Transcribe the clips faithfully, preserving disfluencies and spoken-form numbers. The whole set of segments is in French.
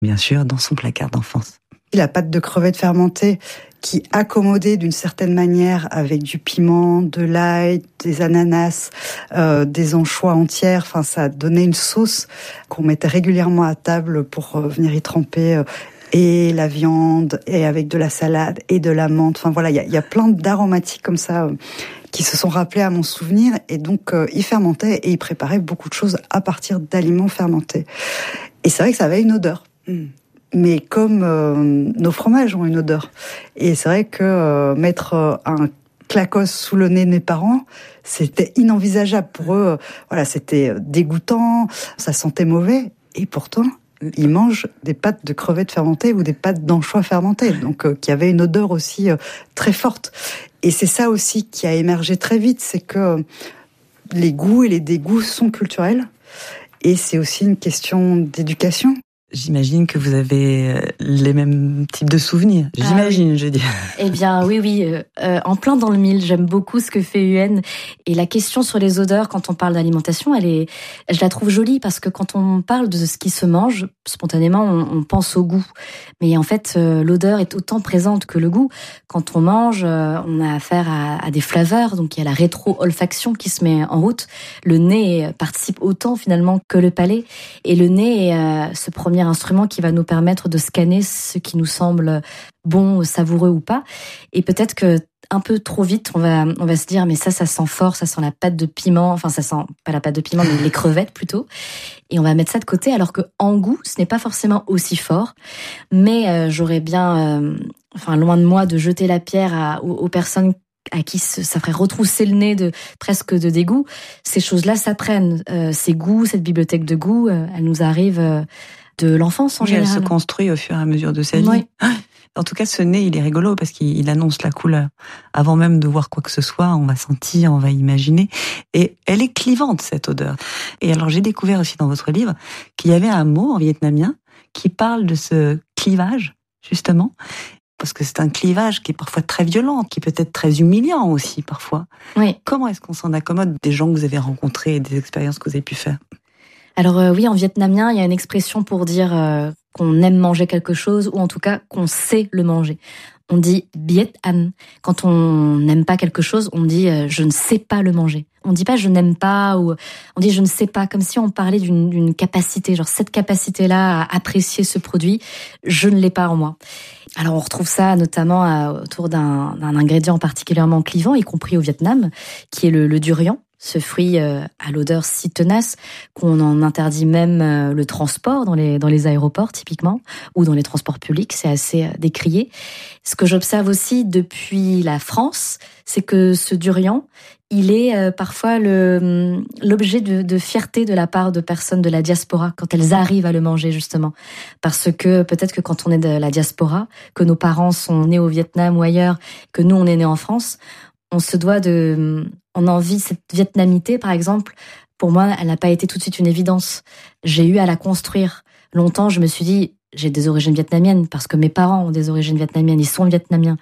bien sûr, dans son placard d'enfance. La pâte de crevettes fermentée qui accommodait d'une certaine manière avec du piment, de l'ail, des ananas, euh, des anchois entières. Enfin, ça donnait une sauce qu'on mettait régulièrement à table pour euh, venir y tremper euh, et la viande, et avec de la salade et de la menthe. Enfin voilà, il y a, y a plein d'aromatiques comme ça euh, qui se sont rappelés à mon souvenir. Et donc, euh, il fermentait et il préparait beaucoup de choses à partir d'aliments fermentés. Et c'est vrai que ça avait une odeur. Mmh. Mais comme euh, nos fromages ont une odeur. Et c'est vrai que euh, mettre euh, un clacos sous le nez de mes parents, c'était inenvisageable pour eux. Voilà, c'était dégoûtant, ça sentait mauvais. Et pourtant, ils mangent des pâtes de crevettes fermentées ou des pâtes d'anchois fermentées, donc euh, qui avaient une odeur aussi euh, très forte. Et c'est ça aussi qui a émergé très vite, c'est que euh, les goûts et les dégoûts sont culturels. Et c'est aussi une question d'éducation. J'imagine que vous avez les mêmes types de souvenirs. J'imagine, ah oui. je dis. Eh bien, oui, oui. Euh, en plein dans le mille, j'aime beaucoup ce que fait U N. Et la question sur les odeurs, quand on parle d'alimentation, elle est, je la trouve jolie parce que quand on parle de ce qui se mange, spontanément, on, on pense au goût. Mais en fait, euh, l'odeur est autant présente que le goût. Quand on mange, euh, on a affaire à, à des flaveurs. Donc, il y a la rétro-olfaction qui se met en route. Le nez participe autant finalement que le palais. Et le nez est euh, ce premier instrument qui va nous permettre de scanner ce qui nous semble bon, savoureux ou pas. Et peut-être que un peu trop vite, on va, on va se dire, mais ça, ça sent fort, ça sent la pâte de piment, enfin, ça sent pas la pâte de piment, mais les crevettes plutôt. Et on va mettre ça de côté, alors que en goût, ce n'est pas forcément aussi fort. Mais euh, j'aurais bien, euh, enfin, loin de moi de jeter la pierre à, aux, aux personnes à qui ça ferait retrousser le nez de presque de dégoût. Ces choses-là s'apprennent. Euh, ces goûts, cette bibliothèque de goûts, euh, elle nous arrive euh, de l'enfance en oui, général. Elle se construit au fur et à mesure de sa vie. Oui. En tout cas, ce nez, il est rigolo parce qu'il annonce la couleur. Avant même de voir quoi que ce soit, on va sentir, on va imaginer. Et elle est clivante, cette odeur. Et alors, j'ai découvert aussi dans votre livre qu'il y avait un mot en vietnamien qui parle de ce clivage, justement. Parce que c'est un clivage qui est parfois très violent, qui peut être très humiliant aussi, parfois. Oui. Comment est-ce qu'on s'en accommode des gens que vous avez rencontrés et des expériences que vous avez pu faire ? Alors euh, oui, en vietnamien, il y a une expression pour dire euh, qu'on aime manger quelque chose, ou en tout cas qu'on sait le manger. On dit biet an. Quand on n'aime pas quelque chose, on dit euh, je ne sais pas le manger. On dit pas je n'aime pas, ou on dit je ne sais pas, comme si on parlait d'une, d'une capacité, genre cette capacité-là à apprécier ce produit, je ne l'ai pas en moi. Alors on retrouve ça notamment à, autour d'un, d'un ingrédient particulièrement clivant, y compris au Vietnam, qui est le, le durian. Ce fruit euh, à l'odeur si tenace qu'on en interdit même euh, le transport dans les dans les aéroports typiquement, ou dans les transports publics, c'est assez euh, décrié. Ce que j'observe aussi depuis la France, c'est que ce durian, il est euh, parfois le l'objet de, de fierté de la part de personnes de la diaspora quand elles arrivent à le manger, justement, parce que peut-être que quand on est de la diaspora, que nos parents sont nés au Vietnam ou ailleurs, que nous on est nés en France, on se doit de on a envie, cette vietnamité, par exemple, pour moi, elle n'a pas été tout de suite une évidence. J'ai eu à la construire. Longtemps, je me suis dit, j'ai des origines vietnamiennes, parce que mes parents ont des origines vietnamiennes, ils sont vietnamiens.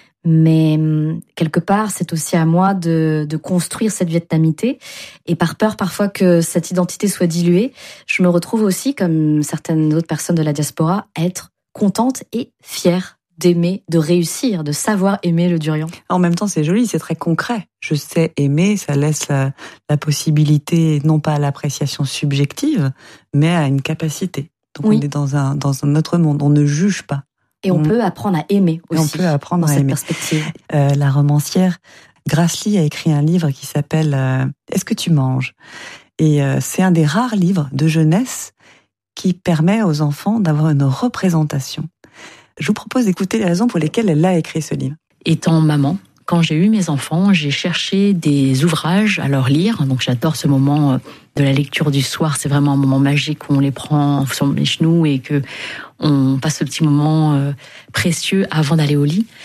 Mais quelque part, c'est aussi à moi de, de construire cette vietnamité. Et par peur parfois que cette identité soit diluée, je me retrouve aussi, comme certaines autres personnes de la diaspora, à être contente et fière d'aimer, de réussir, de savoir aimer le durian. En même temps, c'est joli, c'est très concret. Je sais aimer, ça laisse la, la possibilité, non pas à l'appréciation subjective, mais à une capacité. Donc oui. On est dans un, dans un autre monde, on ne juge pas. Et on, on peut apprendre à aimer aussi. On peut apprendre dans à cette aimer. Perspective. Euh, la romancière Grace Lee a écrit un livre qui s'appelle euh, « Est-ce que tu manges ?» Et euh, c'est un des rares livres de jeunesse qui permet aux enfants d'avoir une représentation. Je vous propose d'écouter les raisons pour lesquelles elle a écrit ce livre. Étant maman, quand j'ai eu mes enfants, j'ai cherché des ouvrages à leur lire. Donc j'adore ce moment de la lecture du soir. C'est vraiment un moment magique où on les prend sur les genoux et que on passe ce petit moment précieux avant d'aller au lit.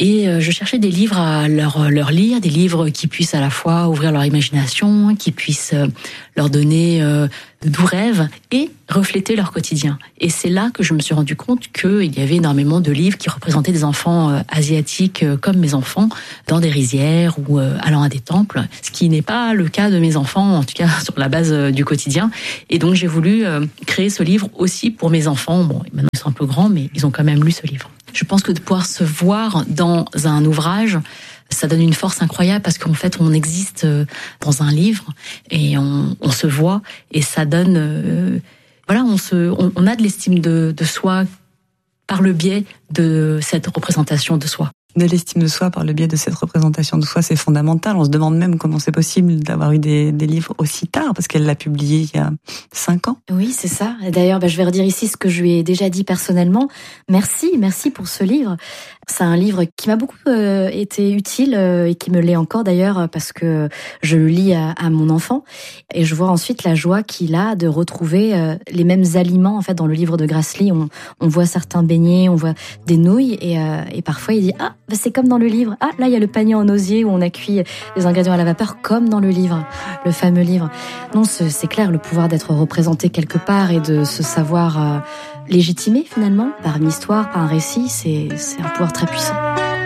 Et je cherchais des livres à leur, leur lire, des livres qui puissent à la fois ouvrir leur imagination, qui puissent leur donner euh, de doux rêves et refléter leur quotidien. Et c'est là que je me suis rendu compte qu'il y avait énormément de livres qui représentaient des enfants euh, asiatiques euh, comme mes enfants, dans des rizières ou euh, allant à des temples, ce qui n'est pas le cas de mes enfants, en tout cas sur la base euh, du quotidien. Et donc j'ai voulu euh, créer ce livre aussi pour mes enfants. Bon, maintenant ils sont un peu grands, mais ils ont quand même lu ce livre. Je pense que de pouvoir se voir dans un ouvrage, ça donne une force incroyable parce qu'en fait, on existe dans un livre et on, on se voit et ça donne, euh, voilà, on se, on, on a de l'estime de, de soi par le biais de cette représentation de soi. De l'estime de soi par le biais de cette représentation de soi, c'est fondamental. On se demande même comment c'est possible d'avoir eu des, des livres aussi tard, parce qu'elle l'a publié il y a cinq ans. Oui, c'est ça. Et d'ailleurs, bah, je vais redire ici ce que je lui ai déjà dit personnellement. Merci, merci pour ce livre. C'est un livre qui m'a beaucoup euh, été utile euh, et qui me l'est encore d'ailleurs parce que je le lis à, à mon enfant et je vois ensuite la joie qu'il a de retrouver euh, les mêmes aliments. En fait, dans le livre de Grassley, on, on voit certains beignets, on voit des nouilles et, euh, et parfois il dit ah bah, c'est comme dans le livre. Ah là il y a le panier en osier où on a cuit les ingrédients à la vapeur comme dans le livre, le fameux livre. Non, c'est, c'est clair, le pouvoir d'être représenté quelque part et de se savoir euh, légitimé finalement par une histoire, par un récit, c'est, c'est un pouvoir très puissant.